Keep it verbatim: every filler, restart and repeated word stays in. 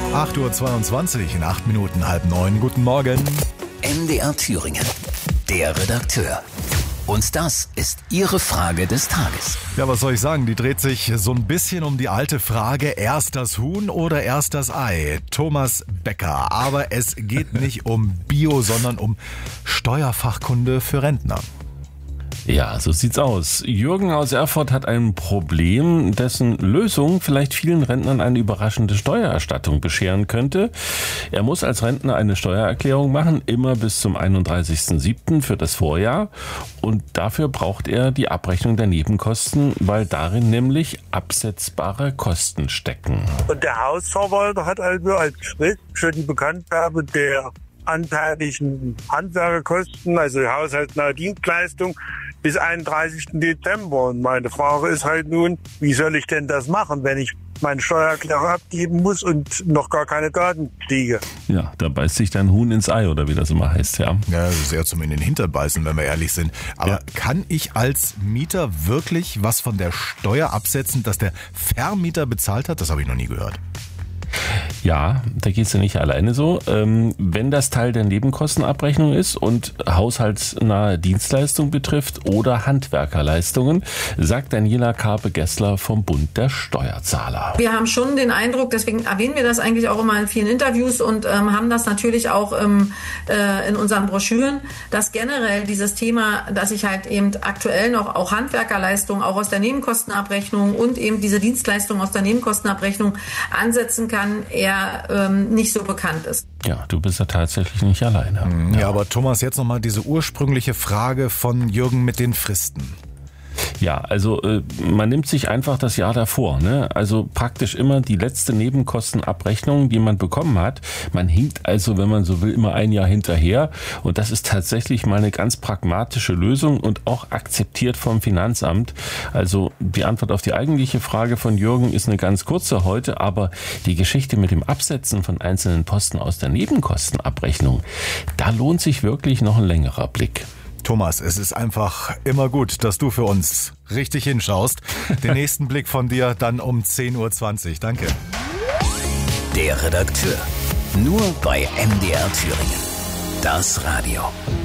acht Uhr zweiundzwanzig, in acht Minuten halb neun. Guten Morgen. M D R Thüringen, der Redakteur. Und das ist Ihre Frage des Tages. Ja, was soll ich sagen? Die dreht sich so ein bisschen um die alte Frage, erst das Huhn oder erst das Ei? Thomas Becker. Aber es geht nicht um Bio, sondern um Steuerfachkunde für Rentner. Ja, so sieht's aus. Jürgen aus Erfurt hat ein Problem, dessen Lösung vielleicht vielen Rentnern eine überraschende Steuererstattung bescheren könnte. Er muss als Rentner eine Steuererklärung machen, immer bis zum einunddreißigsten siebten für das Vorjahr. Und dafür braucht er die Abrechnung der Nebenkosten, weil darin nämlich absetzbare Kosten stecken. Und der Hausverwalter hat also als Frist für die Bekanntgabe der anteiligen Handwerkerkosten, also haushaltsnahe Dienstleistung, bis einunddreißigsten Dezember. Und meine Frage ist halt nun, wie soll ich denn das machen, wenn ich meine Steuererklärung abgeben muss und noch gar keine Daten kriege? Ja, da beißt sich dein Huhn ins Ei, oder wie das immer heißt, ja. Ja, sehr zum in den Hintern beißen, wenn wir ehrlich sind. Aber ja. Kann ich als Mieter wirklich was von der Steuer absetzen, dass der Vermieter bezahlt hat? Das habe ich noch nie gehört. Ja, da geht's ja nicht alleine so. Ähm, wenn das Teil der Nebenkostenabrechnung ist und haushaltsnahe Dienstleistung betrifft oder Handwerkerleistungen, sagt Daniela Karpe-Gessler vom Bund der Steuerzahler. Wir haben schon den Eindruck, deswegen erwähnen wir das eigentlich auch immer in vielen Interviews und ähm, haben das natürlich auch ähm, äh, in unseren Broschüren, dass generell dieses Thema, dass ich halt eben aktuell noch auch Handwerkerleistungen auch aus der Nebenkostenabrechnung und eben diese Dienstleistungen aus der Nebenkostenabrechnung ansetzen kann, eher ähm, nicht so bekannt ist. Ja, du bist ja tatsächlich nicht alleine. Ja, ja, aber Thomas, jetzt nochmal diese ursprüngliche Frage von Jürgen mit den Fristen. Ja, also äh, man nimmt sich einfach das Jahr davor, ne? Also praktisch immer die letzte Nebenkostenabrechnung, die man bekommen hat. Man hinkt also, wenn man so will, immer ein Jahr hinterher. Und das ist tatsächlich mal eine ganz pragmatische Lösung und auch akzeptiert vom Finanzamt. Also die Antwort auf die eigentliche Frage von Jürgen ist eine ganz kurze heute, aber die Geschichte mit dem Absetzen von einzelnen Posten aus der Nebenkostenabrechnung, da lohnt sich wirklich noch ein längerer Blick. Thomas, es ist einfach immer gut, dass du für uns richtig hinschaust. Den nächsten Blick von dir dann um zehn Uhr zwanzig. Danke. Der Redakteur. Nur bei M D R Thüringen. Das Radio.